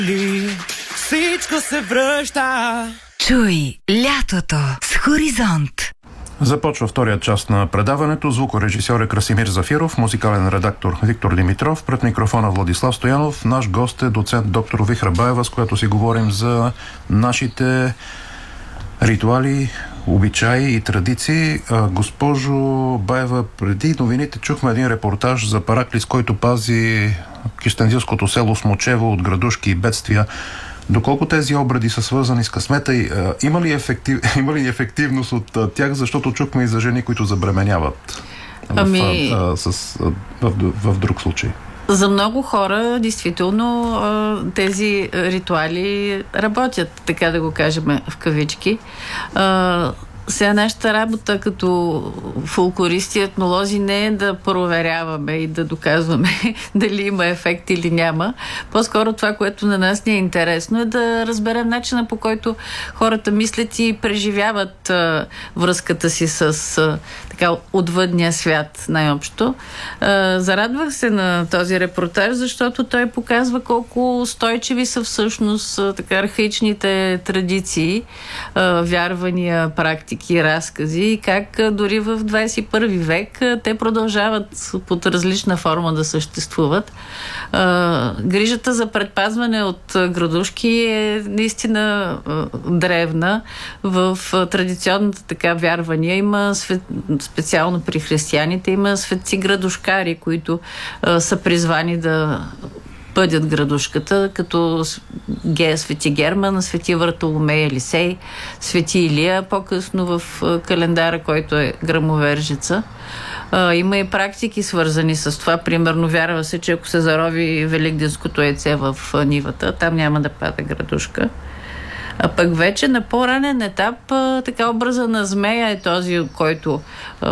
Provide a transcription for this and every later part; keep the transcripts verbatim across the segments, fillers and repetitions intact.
Всичко се връща. Чуй лятото с Хоризонт. Започва втория част на предаването. Звукорежисьор е Красимир Зафиров, музикален редактор Виктор Димитров, пред микрофона Владислав Стоянов. Наш гост е доцент доктор Вихра Баева, с която си говорим за нашите ритуали, обичаи и традиции. Госпожо Баева, преди новините чухме един репортаж за Параклис, който пази кюстендилското село Смочево от градушки и бедствия. Доколко тези обреди са свързани с късмета и а, има, ли ефектив, има ли ефективност от а, тях, защото чухме и за жени, които забременяват ами... в, а, с, а, в, в, в друг случай? За много хора, действително, тези ритуали работят, така да го кажем в кавички. Сега нашата работа като фолклористи и етнолози не е да проверяваме и да доказваме дали има ефект или няма. По-скоро това, което на нас ни е интересно, е да разберем начина, по който хората мислят и преживяват а, връзката си с а, така отвъдния свят най-общо. А, зарадвах се на този репортаж, защото той показва колко устойчиви са всъщност а, така архаичните традиции, а, вярвания, практики и разкази и как дори в двадесет и първи век те продължават под различна форма да съществуват. Грижата за предпазване от градушки е наистина древна. В традиционната така вярвания има свет, специално при християните има светци градушкари, които са призвани да пъдят градушката, като Гея Свети Герман, Свети Вартоломей Елисей, Свети Илия, по-късно в календара, който е Грамовержица. Има и практики свързани с това. Примерно вярва се, че ако се зарови великденското яйце в нивата, там няма да пада градушка. А пък вече на по-ранен етап така образа на змея е този, който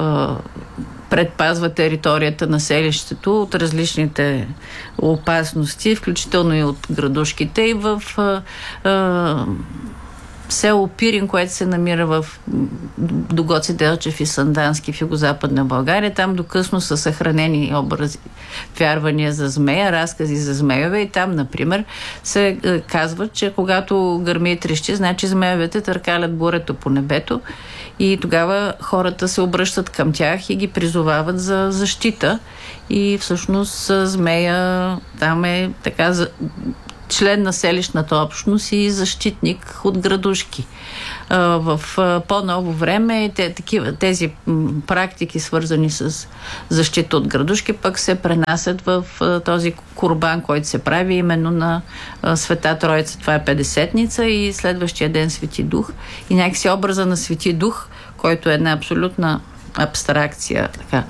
предпазва територията на селището от различните опасности, включително и от градушките. И в а, а, село Пирин, което се намира в до Гоце Делчев и Сандански в югозападна България, там докъсно са съхранени образи, вярвания за змея, разкази за змееве и там, например, се казва, че когато гърми и трещи, значи змеевете търкалят бурето по небето и тогава хората се обръщат към тях и ги призовават за защита. И всъщност змея там е така член на селищната общност и защитник от градушки. В по-ново време тези практики, свързани с защита от градушки, пък се пренасят в този курбан, който се прави именно на Света Троица. Това е Петдесетница и следващия ден Свети Дух. И някакси образа на Свети Дух, който е една абсолютна абстракция, така,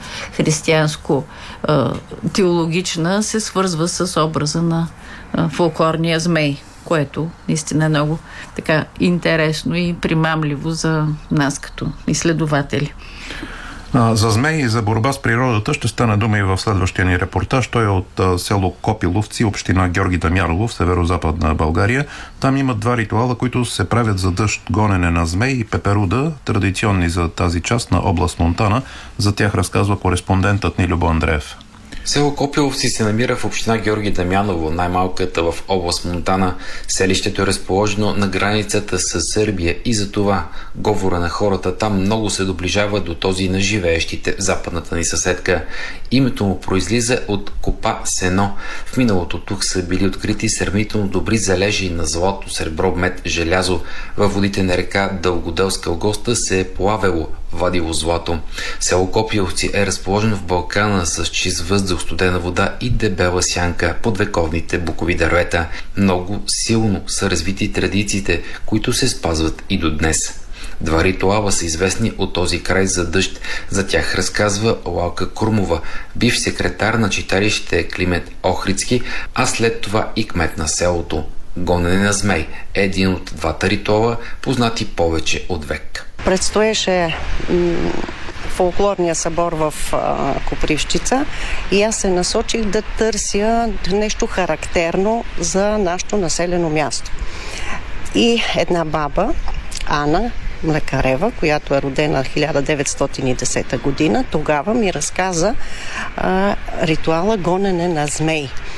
християнско-теологична, се свързва с образа на фолклорния змей, което наистина е много така интересно и примамливо за нас като изследователи. За змеи и за борба с природата ще стане дума и в следващия ни репортаж. Той е от а, село Копиловци, община Георги Дамяново в северо-западна България. Там имат два ритуала, които се правят за дъжд, гонене на змей и пеперуда, традиционни за тази част на област Монтана. За тях разказва кореспондентът ни Любо Андреев. Село Копиловци се намира в община Георги Дамяново, най-малката в област Монтана. Селището е разположено на границата с Сърбия и затова говора на хората там много се доближава до този на живеещите в западната ни съседка. Името му произлиза от копа сено. В миналото тук са били открити сравнително добри залежи на злато, сребро, мед, желязо. Във водите на река Дългоделска Огоста се е плавело, вадило злато. Село Копиловци е разположено в Балкана с чист въздух, студена вода и дебела сянка под вековните букови дървета. Много силно са развити традициите, които се спазват и до днес. Два ритуала са известни от този край за дъжд. За тях разказва Лалка Крумова, бивш секретар на читалище Климент Охридски, а след това и кмет на селото. Гонене на змей е един от двата ритуала, познати повече от век. Предстоеше м- фолклорния събор в а, Копривщица и аз се насочих да търся нещо характерно за нашето населено място. И една баба, Ана Млекарева, която е родена хиляда деветстотин и десета година, тогава ми разказа а, ритуала гонене на змей.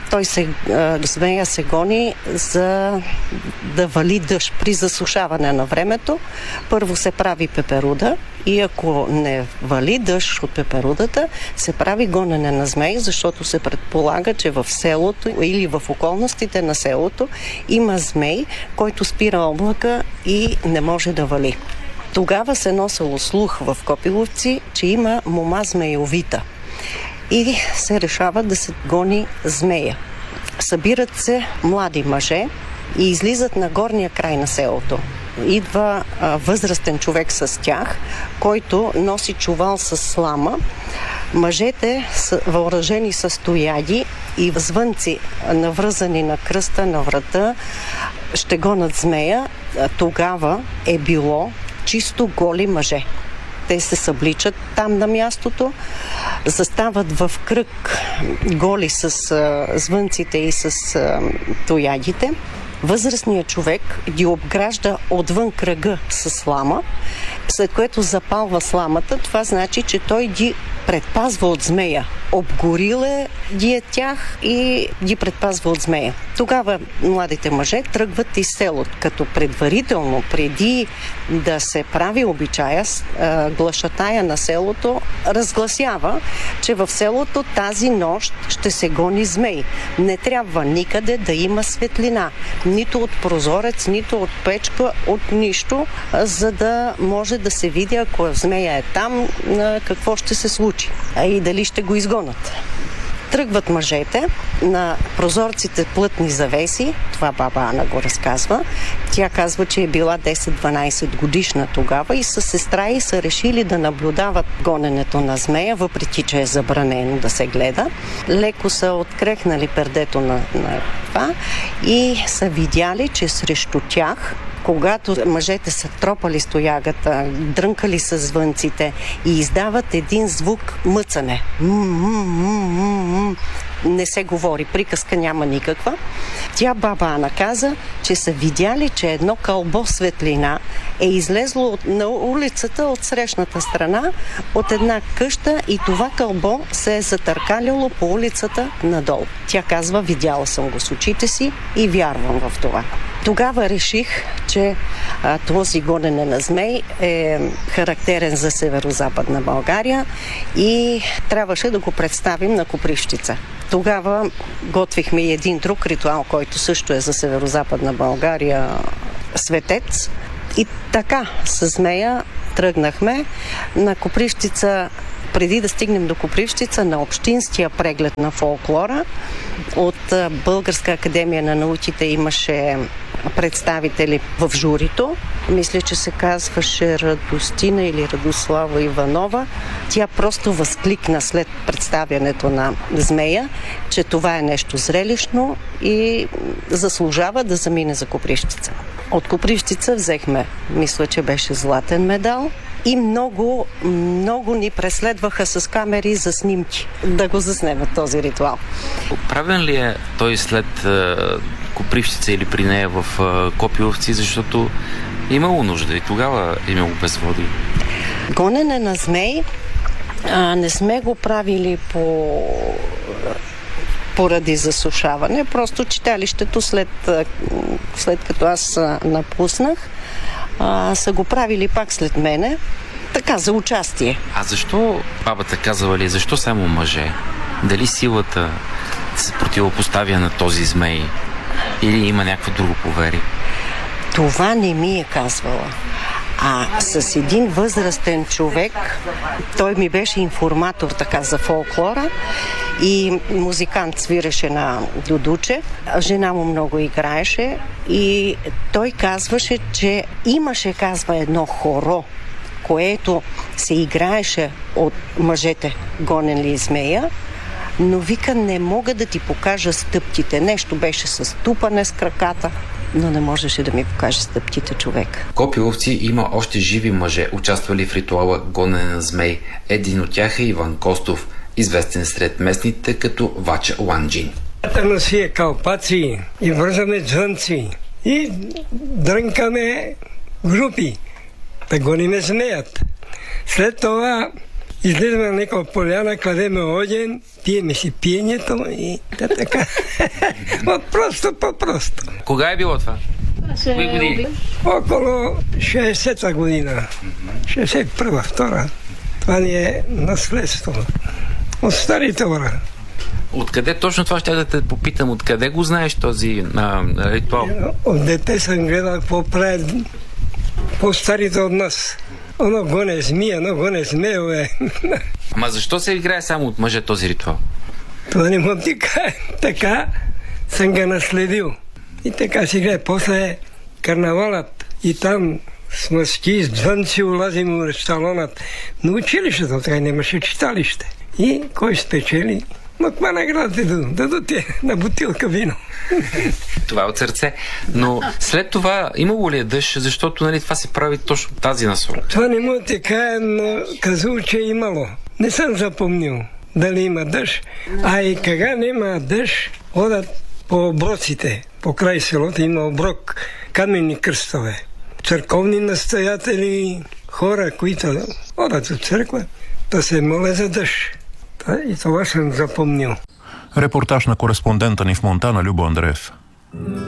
Той се, змея се гони за да вали дъжд при засушаване на времето. Първо се прави пеперуда и ако не вали дъжд от пеперудата, се прави гонене на змей, защото се предполага, че в селото или в околностите на селото има змей, който спира облака и не може да вали. Тогава се носило слух в Копиловци, че има мома змеевита. И се решава да се гони змея. Събират се млади мъже и излизат на горния край на селото. Идва а, възрастен човек с тях, който носи чувал с слама. Мъжете са въоръжени с тояги и звънци, навръзани на кръста на врата, ще гонят змея. Тогава е било чисто голи мъже. Те се събличат там на мястото, застават в кръг голи с а, звънците и с а, тоягите. Възрастният човек ги обгражда отвън кръга с слама, след което запалва сламата. Това значи, че той ги предпазва от змея. Обгорил е ги е тях и ги предпазва от змея. Тогава младите мъже тръгват из селото, като предварително, преди да се прави обичая, глашатая на селото разгласява, че в селото тази нощ ще се гони змей. Не трябва никъде да има светлина. Нито от прозорец, нито от печка, от нищо, за да може да се види, ако змея е там, какво ще се случи. А и дали ще го изгонят. Тръгват мъжете, на прозорците плътни завеси, това баба Ана го разказва. Тя казва, че е била десет-дванайсет годишна тогава и със сестра ѝ са решили да наблюдават гоненето на змея, въпреки че е забранено да се гледа. Леко са открехнали пердето на, на това и са видяли, че срещу тях, когато мъжете са тропали с тоягата, дрънкали с звънците и издават един звук мъцане. Не се говори, приказка няма никаква. Тя баба Ана каза, че са видяли, че едно кълбо светлина е излезло на улицата от срещната страна, от една къща и това кълбо се е затъркалило по улицата надолу. Тя казва, видяла съм го с очите си и вярвам в това. Тогава реших, че а, този гонене на змей е характерен за северо-западна България и трябваше да го представим на Копривщица. Тогава готвихме и един друг ритуал, който също е за северо-западна България, светец. И така, с змея тръгнахме на Копривщица. Преди да стигнем до Копривщица, на общинския преглед на фолклора от Българска академия на науките имаше представители в журито. Мисля, че се казваше Радостина или Радослава Иванова. Тя просто възкликна след представянето на змея, че това е нещо зрелищно и заслужава да замине за Копривщица. От Копривщица взехме, мисля, че беше златен медал. И много, много ни преследваха с камери за снимки да го заснемат този ритуал. Правен ли е той след е, Копривщица или при нея в е, Копиловци, защото е имало нужда и тогава е имало безводи? Гонене на змей а, не сме го правили по... поради засушаване. Просто читалището след, след като аз напуснах, а, са го правили пак след мене, така за участие. А защо бабата казала ли, защо само мъже? Дали силата се противопоставя на този змей или има някакво друго поверие? Това не ми е казвала. А с един възрастен човек, той ми беше информатор така за фолклора и музикант, свиреше на дудуче. Жена му много играеше и той казваше, че имаше, казва, едно хоро, което се играеше от мъжете гонели змея, но вика, не мога да ти покажа стъпките. Нещо беше с тупане с краката, но не можеше да ми покаже стъпките човек. Копиловци има още живи мъже, участвали в ритуала гонене на змей. Един от тях е Иван Костов, известен сред местните като Вача Ланджин. Носие калпаци и вързаме звънци и дрънкаме групи да гониме змеят. След това излизаме на някаква поляна, кладеме огън, пиеме си пиенето и да така. Просто по-просто. Кога е било това? Кои години? Около шейсета година. шейсет и първа, втора. Това ни е наследство. От старите хора. Откъде точно това ще да те попитам? Откъде го знаеш този а, ритуал? От дете съм гледал какво правят по-старите от нас. Оно гоне змия, оно гоне змееве. Ама защо се играе само от мъже този ритуал? Това не му ти кажа. Така съм го наследил. И така си играе. После карнавалът и там с маски, с звънци улазим в салонът. На училището така нямаше читалище. И кой спечели? Но това наградите дадо. Дадо ти на бутилка вино. Това е от сърце. Но след това имало ли е дъжд, защото нали, това се прави точно тази насока? Това не му те кажа, но казал, че е имало. Не съм запомнил дали има дъжд. А и кога няма дъжд, одат по оброците. По край селото има оброк, каменни кръстове. Църковни настоятели, хора, които одат от църква, да се моля за дъжд. И това съм запомнил. Репортаж на кореспондента ни в Монтана Любо Андреев.